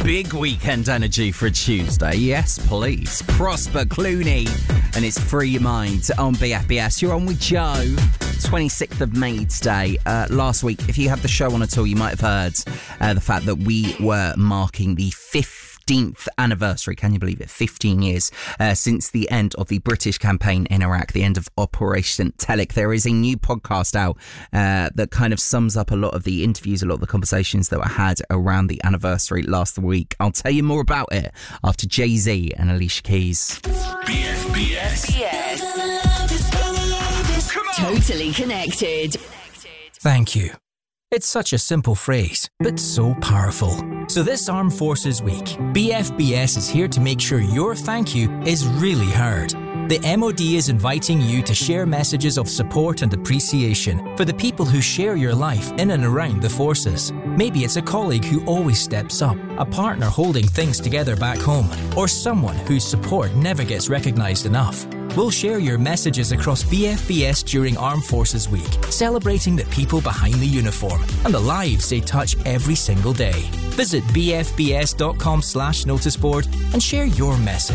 big weekend energy for a Tuesday. Yes, please. Prosper Clooney and his Free Mind on BFBS. You're on with Joe. 26th of May today. Last week, if you had the show on at all, you might have heard the fact that we were marking the 15th anniversary, can you believe it? 15 years since the end of the British campaign in Iraq, the end of Operation Telic. There is a new podcast out that kind of sums up a lot of the interviews, a lot of the conversations that were had around the anniversary last week. I'll tell you more about it after Jay-Z and Alicia Keys. BFBS. Totally connected. Thank you. It's such a simple phrase, but so powerful. So this Armed Forces Week, BFBS is here to make sure your thank you is really heard. The MOD is inviting you to share messages of support and appreciation for the people who share your life in and around the forces. Maybe it's a colleague who always steps up, a partner holding things together back home, or someone whose support never gets recognised enough. We'll share your messages across BFBS during Armed Forces Week, celebrating the people behind the uniform and the lives they touch every single day. Visit bfbs.com/noticeboard and share your message.